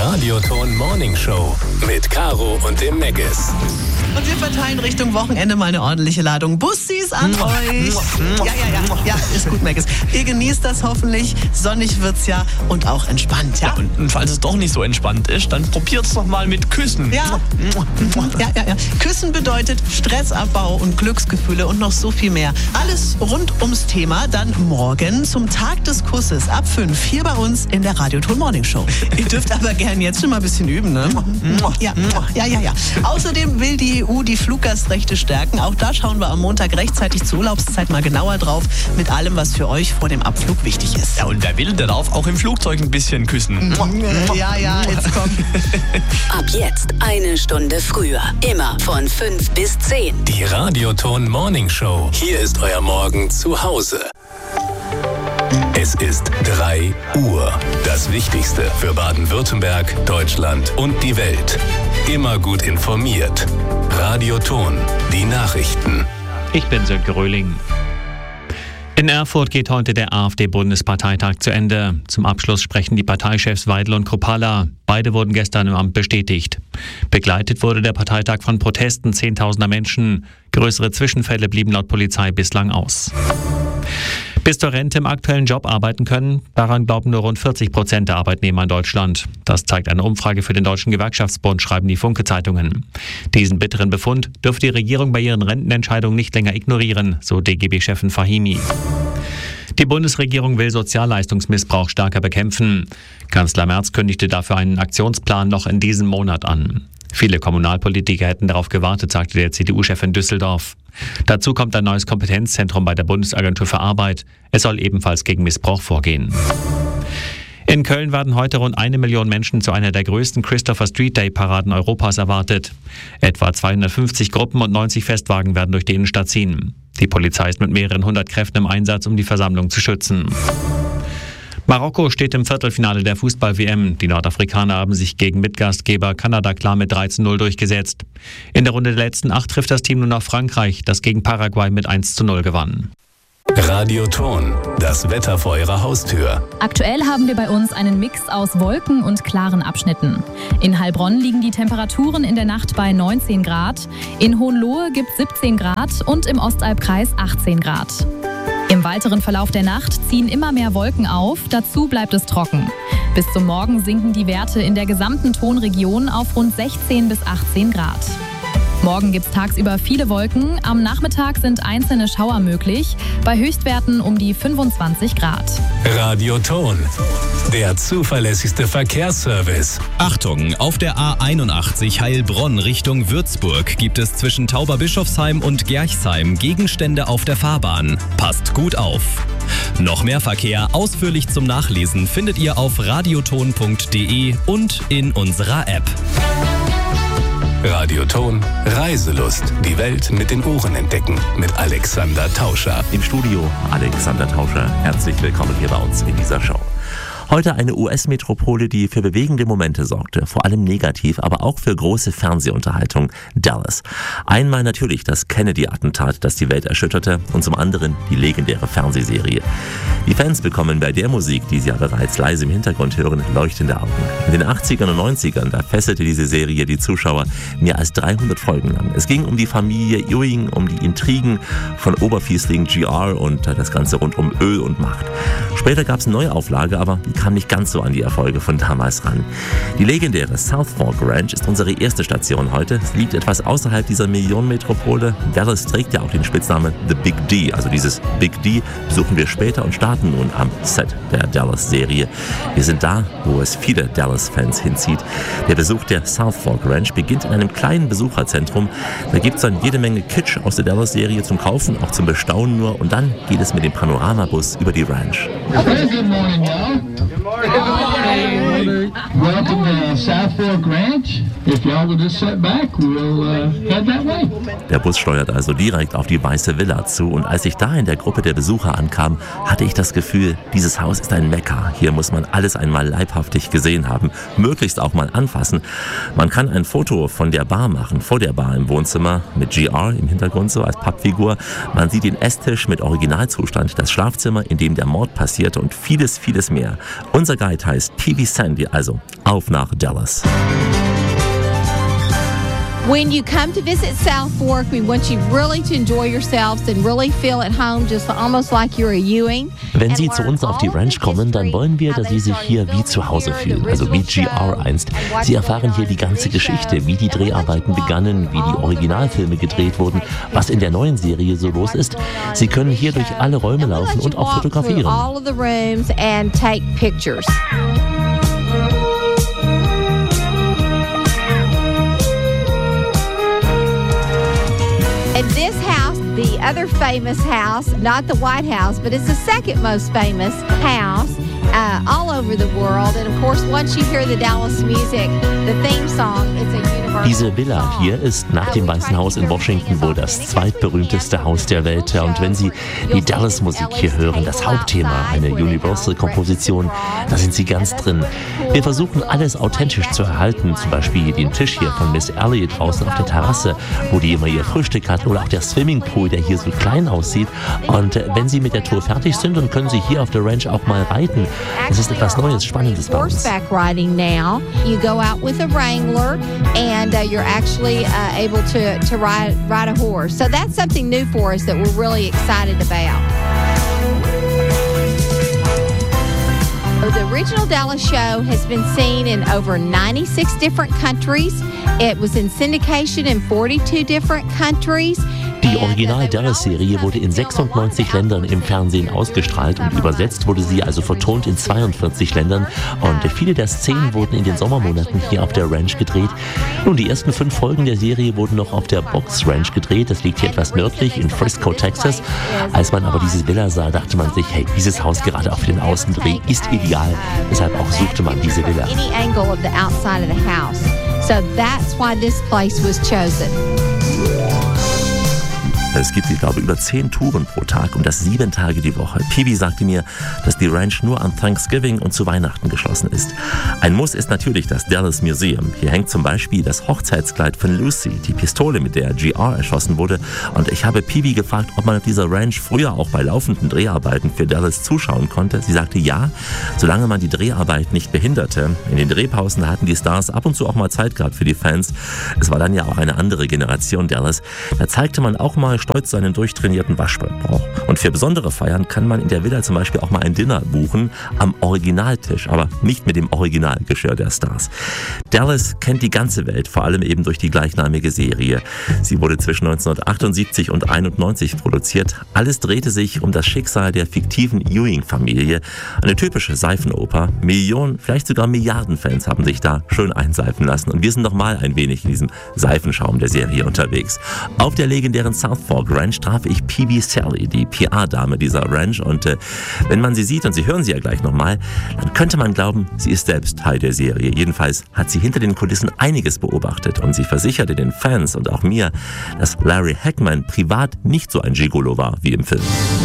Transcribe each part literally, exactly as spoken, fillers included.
Radioton Morning Show mit Caro und dem Meggis. Und wir verteilen Richtung Wochenende mal eine ordentliche Ladung Bussis an Mua, euch. mua, Ja, ja, ja, ja, ist gut, Meggis. Ihr genießt das hoffentlich. Sonnig wird's ja und auch entspannt, ja? Ja, und, und falls es doch nicht so entspannt ist, dann probiert's doch mal mit Küssen. Ja. Ja, ja, ja. Küssen bedeutet Stressabbau und Glücksgefühle und noch so viel mehr. Alles rund ums Thema dann morgen zum Tag des Kusses ab fünf hier bei uns in der Radioton Morning Show. Ihr dürft aber gern jetzt schon mal ein bisschen üben, ne? Ja, ja, ja, ja. Außerdem will die E U die Fluggastrechte stärken. Auch da schauen wir am Montag rechtzeitig zur Urlaubszeit mal genauer drauf mit allem, was für euch vor dem Abflug wichtig ist. Ja, und wer will, der darf auch im Flugzeug ein bisschen küssen. Ja, ja, jetzt kommt. Ab jetzt eine Stunde früher. Immer von fünf bis zehn. Die Radioton Morning Show. Hier ist euer Morgen zu Hause. Es ist drei Uhr. Das Wichtigste für Baden-Württemberg, Deutschland und die Welt. Immer gut informiert. Radioton. Die Nachrichten. Ich bin Sönke Röhling. In Erfurt geht heute der AfD-Bundesparteitag zu Ende. Zum Abschluss sprechen die Parteichefs Weidel und Kruppalla. Beide wurden gestern im Amt bestätigt. Begleitet wurde der Parteitag von Protesten zehntausender Menschen. Größere Zwischenfälle blieben laut Polizei bislang aus. Bis zur Rente im aktuellen Job arbeiten können, daran glauben nur rund vierzig Prozent der Arbeitnehmer in Deutschland. Das zeigt eine Umfrage für den Deutschen Gewerkschaftsbund, schreiben die Funke-Zeitungen. Diesen bitteren Befund dürfte die Regierung bei ihren Rentenentscheidungen nicht länger ignorieren, so D G B-Chefin Fahimi. Die Bundesregierung will Sozialleistungsmissbrauch stärker bekämpfen. Kanzler Merz kündigte dafür einen Aktionsplan noch in diesem Monat an. Viele Kommunalpolitiker hätten darauf gewartet, sagte der C D U-Chef in Düsseldorf. Dazu kommt ein neues Kompetenzzentrum bei der Bundesagentur für Arbeit. Es soll ebenfalls gegen Missbrauch vorgehen. In Köln werden heute rund eine Million Menschen zu einer der größten Christopher Street Day Paraden Europas erwartet. Etwa zweihundertfünfzig Gruppen und neunzig Festwagen werden durch die Innenstadt ziehen. Die Polizei ist mit mehreren hundert Kräften im Einsatz, um die Versammlung zu schützen. Marokko steht im Viertelfinale der Fußball-W M. Die Nordafrikaner haben sich gegen Mitgastgeber Kanada klar mit drei zu null durchgesetzt. In der Runde der letzten acht trifft das Team nun auf Frankreich, das gegen Paraguay mit eins zu null gewann. Radioton. Das Wetter vor eurer Haustür. Aktuell haben wir bei uns einen Mix aus Wolken und klaren Abschnitten. In Heilbronn liegen die Temperaturen in der Nacht bei neunzehn Grad, in Hohenlohe gibt es siebzehn Grad und im Ostalbkreis achtzehn Grad. Im weiteren Verlauf der Nacht ziehen immer mehr Wolken auf, dazu bleibt es trocken. Bis zum Morgen sinken die Werte in der gesamten Tonregion auf rund sechzehn bis achtzehn Grad. Morgen gibt es tagsüber viele Wolken, am Nachmittag sind einzelne Schauer möglich, bei Höchstwerten um die fünfundzwanzig Grad. Radioton. Der zuverlässigste Verkehrsservice. Achtung, auf der A einundachtzig Heilbronn Richtung Würzburg gibt es zwischen Tauberbischofsheim und Gerchsheim Gegenstände auf der Fahrbahn. Passt gut auf. Noch mehr Verkehr ausführlich zum Nachlesen findet ihr auf radioton punkt de und in unserer App. Radioton. Reiselust. Die Welt mit den Ohren entdecken. Mit Alexander Tauscher. Im Studio Alexander Tauscher. Herzlich willkommen hier bei uns in dieser Show. Heute eine U S-Metropole, die für bewegende Momente sorgte, vor allem negativ, aber auch für große Fernsehunterhaltung, Dallas. Einmal natürlich das Kennedy-Attentat, das die Welt erschütterte, und zum anderen die legendäre Fernsehserie. Die Fans bekommen bei der Musik, die sie ja bereits leise im Hintergrund hören, leuchtende Augen. In den achtzigern und neunzigern, da fesselte diese Serie die Zuschauer mehr als dreihundert Folgen lang. Es ging um die Familie Ewing, um die Intrigen von Oberfiesling G R und das Ganze rund um Öl und Macht. Später gab es eine neue Auflage, aber die kam nicht ganz so an die Erfolge von damals ran. Die legendäre South Fork Ranch ist unsere erste Station heute. Es liegt etwas außerhalb dieser Millionenmetropole. Dallas trägt ja auch den Spitznamen The Big D. Also dieses Big D besuchen wir später und starten nun am Set der Dallas-Serie. Wir sind da, wo es viele Dallas-Fans hinzieht. Der Besuch der South Fork Ranch beginnt in einem kleinen Besucherzentrum. Da gibt es dann jede Menge Kitsch aus der Dallas-Serie zum Kaufen, auch zum Bestaunen nur. Und dann geht es mit dem Panoramabus über die Ranch. Well, good morning, y'all. Good morning. Good morning. Welcome to South Fork Ranch. If y'all will just sit back, we'll uh, head that way. Der Bus steuert also direkt auf die Weiße Villa zu und als ich da in der Gruppe der Besucher ankam, hatte ich das Gefühl, dieses Haus ist ein Mekka. Hier muss man alles einmal leibhaftig gesehen haben, möglichst auch mal anfassen. Man kann ein Foto von der Bar machen, vor der Bar im Wohnzimmer mit G R im Hintergrund so als Pappfigur. Man sieht den Esstisch mit Originalzustand, das Schlafzimmer, in dem der Mord passierte und vieles, vieles mehr. Unser Guide heißt T V Sandy, Also, auf nach Dallas. When you come to visit South Fork, we want you really to enjoy yourselves and really feel at home, just almost like you're a Ewing. Wenn Sie zu uns auf die Ranch kommen, dann wollen wir, dass Sie sich hier wie zu Hause fühlen, also wie G R einst. Sie erfahren hier die ganze Geschichte, wie die Dreharbeiten begannen, wie die Originalfilme gedreht wurden, was in der neuen Serie so los ist. Sie können hier durch alle Räume laufen und auch fotografieren. And this house, the other famous house, not the White House, but it's the second most famous house uh, all over the world. And of course, once you hear the Dallas music, the theme song, it's a universal Diese Villa hier ist nach dem Weißen Haus in Washington wohl das zweitberühmteste Haus der Welt. Und wenn Sie die Dallas-Musik hier hören, das Hauptthema, eine Universal-Komposition, da sind Sie ganz drin. Wir versuchen alles authentisch zu erhalten, zum Beispiel den Tisch hier von Miss Elliot draußen auf der Terrasse, wo die immer ihr Frühstück hat, oder auch der Swimmingpool, der hier so klein aussieht. Und wenn Sie mit der Tour fertig sind, dann können Sie hier auf der Ranch auch mal reiten. Das ist etwas Neues, Spannendes bei uns. Horseback riding now. You go out with a wrangler and uh, you're actually uh, able to, to ride, ride a horse. So that's something new for us that we're really excited about. The original Dallas show has been seen in over ninety-six different countries. It was in syndication in forty-two different countries. Die Original-Dallas-Serie wurde in sechsundneunzig Ländern im Fernsehen ausgestrahlt und übersetzt wurde sie, also vertont, in zweiundvierzig Ländern. Und viele der Szenen wurden in den Sommermonaten hier auf der Ranch gedreht. Nun, die ersten fünf Folgen der Serie wurden noch auf der Box Ranch gedreht. Das liegt hier etwas nördlich in Frisco, Texas. Als man aber dieses Villa sah, dachte man sich, hey, dieses Haus gerade auf den Außendreh ist ideal. Deshalb auch suchte man diese Villa. So that's why this place was chosen. Es gibt, ich glaube, über zehn Touren pro Tag und das sieben Tage die Woche. Peavy sagte mir, dass die Ranch nur an Thanksgiving und zu Weihnachten geschlossen ist. Ein Muss ist natürlich das Dallas Museum. Hier hängt zum Beispiel das Hochzeitskleid von Lucy, die Pistole, mit der G R erschossen wurde. Und ich habe Peavy gefragt, ob man auf dieser Ranch früher auch bei laufenden Dreharbeiten für Dallas zuschauen konnte. Sie sagte ja, solange man die Dreharbeit nicht behinderte. In den Drehpausen hatten die Stars ab und zu auch mal Zeit gehabt für die Fans. Es war dann ja auch eine andere Generation Dallas. Da zeigte man auch mal stolz seinen durchtrainierten Waschbrettbauch. Und für besondere Feiern kann man in der Villa zum Beispiel auch mal ein Dinner buchen am Originaltisch, aber nicht mit dem Originalgeschirr der Stars. Dallas kennt die ganze Welt, vor allem eben durch die gleichnamige Serie. Sie wurde zwischen neunzehnhundertachtundsiebzig und einundneunzig produziert. Alles drehte sich um das Schicksal der fiktiven Ewing-Familie. Eine typische Seifenoper. Millionen, vielleicht sogar Milliarden Fans haben sich da schön einseifen lassen. Und wir sind noch mal ein wenig in diesem Seifenschaum der Serie unterwegs. Auf der legendären South Fork Ranch traf ich Peavy Sally, die P R-Dame dieser Ranch. Und äh, wenn man sie sieht, und Sie hören sie ja gleich nochmal, dann könnte man glauben, sie ist selbst Teil der Serie. Jedenfalls hat sie hinter den Kulissen einiges beobachtet und sie versicherte den Fans und auch mir, dass Larry Hagman privat nicht so ein Gigolo war wie im Film.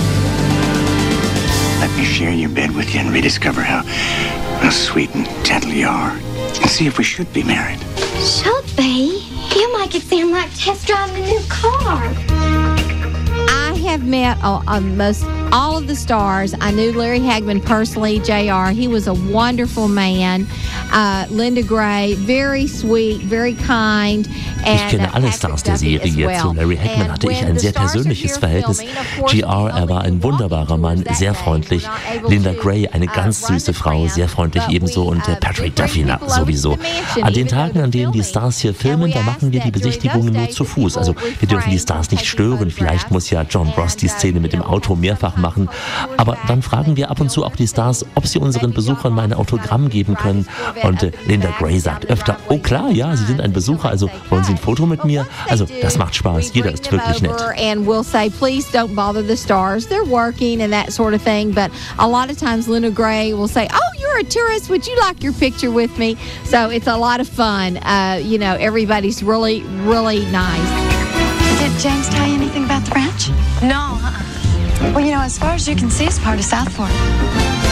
Let me share your bed with you and rediscover how, how sweet and gentle you are. And see if we should be married. Should be? You make it sound like test driving a new car. I have met uh, uh, most all of the stars. I knew Larry Hagman personally, J R. He was a wonderful man. Uh, Linda Gray, very sweet, very kind. Ich kenne alle Stars der Serie. Zu Larry Hagman hatte ich ein sehr persönliches Verhältnis. G R, er war ein wunderbarer Mann, sehr freundlich. Linda Gray, eine ganz süße Frau, sehr freundlich ebenso. Und der Patrick Duffy, na, sowieso. An den Tagen, an denen die Stars hier filmen, da machen wir die Besichtigungen nur zu Fuß. Also wir dürfen die Stars nicht stören. Vielleicht muss ja John Ross die Szene mit dem Auto mehrfach machen. Aber dann fragen wir ab und zu auch die Stars, ob sie unseren Besuchern mal ein Autogramm geben können. Und äh, Linda Gray sagt öfter, oh klar, ja, Sie sind ein Besucher, also wollen Sie ein Foto mit mir? Also das macht Spaß, jeder ist wirklich nett. And we'll say, please don't bother the stars, they're working and that sort of thing. But a lot of times Linda Gray will say, oh, you're a tourist, would you like your picture with me? So it's a lot of fun. Uh, you know, everybody's really, really nice. Did James tell you anything about the ranch? No. Uh-uh. Well, you know, as far as you can see, it's part of South Fork.